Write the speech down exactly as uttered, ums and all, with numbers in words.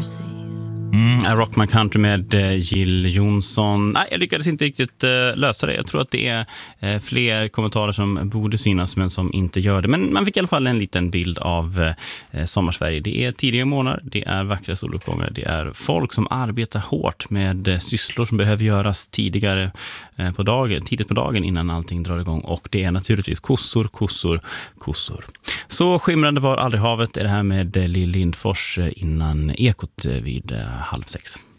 Mm, Rock My Country med Jill Johnson. Nej, jag lyckades inte riktigt uh, lösa det. Jag tror att det är uh, fler kommentarer som borde synas men som inte gör det. Men man fick i alla fall en liten bild av uh, Sommarsverige. Det är tidiga månader, det är vackra soluppgångar, det är folk som arbetar hårt med uh, sysslor som behöver göras tidigare uh, på dagen, tidigt på dagen innan allting drar igång. Och det är naturligtvis kossor, kossor, kossor. Så skimrande var aldrig havet är det här med uh, Lill Lindfors uh, innan Ekot uh, vid uh, halv sex.